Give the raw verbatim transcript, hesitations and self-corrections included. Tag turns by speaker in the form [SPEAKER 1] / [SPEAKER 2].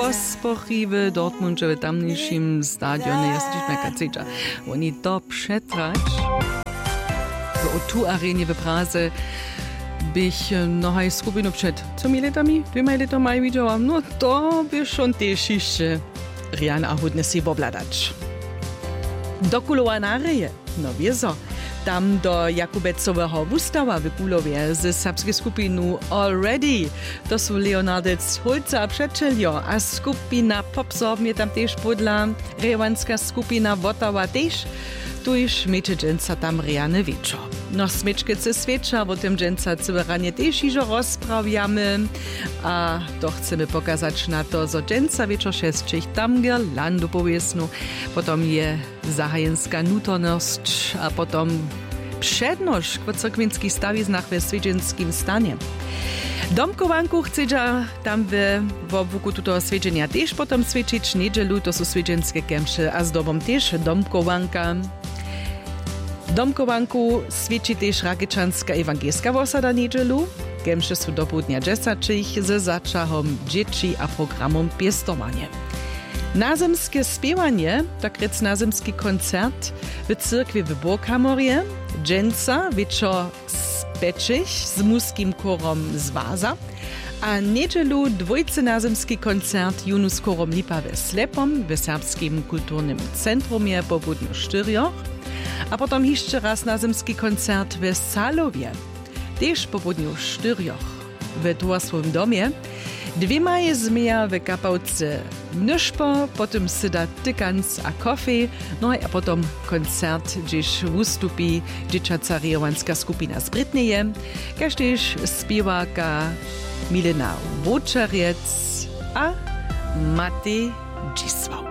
[SPEAKER 1] pospochy w Dortmundzie w tamniejszym stadionie jest dziś mekacicza. Oni to przetrać w O dwa arenie w Praze bych noch eine skupinu przed comi latami, dwiema latami widziałam, no to by schon też jeszcze Rian a hodne si wobladać. Do Kuloanareje, no wieso, tam do Jakubecowego wystawa w Kulowie z serbskiej skupinu Already. To są Leonardec Holca Przeczelio, a skupina Popsov mnie tam też podla, rewanska skupina Wotawa też. Tu już mecze dżęca tam rejane wieczor. No smyczkę co świecza, o tym dżęca cyberanie też iżo rozprawiamy, a to chcemy pokazać na to, że dżęca wieczor szestrzych tam Girlandu powiesnu, potem je zahajenska nutoność, a potem przedność w cyrkwinskich stawiznach w swiedzienskim stanie. Domkowanku chcedza tam w obwuku tuto swiedzienia też potem swiedzieć niedzielu, to są swiedzienskie kemsze, a z dobą też domkowanka. Domkowanku swiedči też Rakičanská ewangelska osada niedzielu, kemše sú do południa dziesięciu ze zaczahom dzieci a programom piestowanie. Nazemskie spiewanie, tak rec nazemski koncert w cyrkwi w Borkamorje, dżęca wieczor speczich z muskim korom z Waza, a niedzielu dwojcy nazemski koncert junu z korom Lipa we Slepom w serbskim kulturnym centrumie po południu czterech, a potem jeszcze raz nazemski koncert w Salowie, też po południu czterech w Towarzystwowym domie. Dwiema je zmija w kapałce mnyszpo, potem syda tykans a kofe, no a potem koncert, gdzieś wystupi dzieciaca rejowanska skupina z Brytnieje, każ też śpiewaka Milena Wočarec a Matej Dzisław.